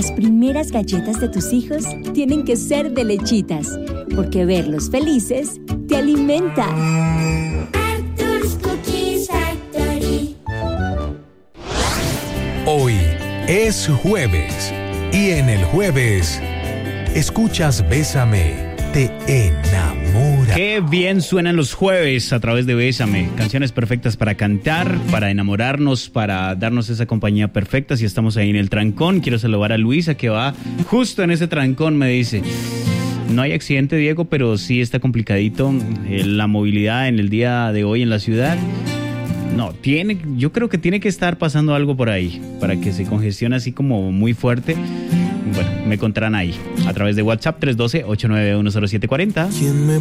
Las primeras galletas de tus hijos tienen que ser de Lechitas, porque verlos felices te alimenta. Arthur's Cookie Factory. Hoy es jueves y en el jueves escuchas Bésame, te enamora. Qué bien suenan los jueves a través de Bésame. Canciones perfectas para cantar, para enamorarnos, para darnos esa compañía perfecta. Si estamos ahí en el trancón, quiero saludar a Luisa que va justo en ese trancón, me dice. No hay accidente, Diego, pero sí está complicadito la movilidad en el día de hoy en la ciudad. No, yo creo que tiene que estar pasando algo por ahí para que se congestione así como muy fuerte. Bueno, me contarán ahí a través de WhatsApp 312-891-0740. ¿Quién me